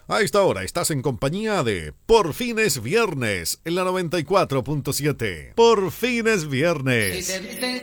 A esta hora estás en compañía de Por fin es viernes en la 94.7. Por fin es viernes.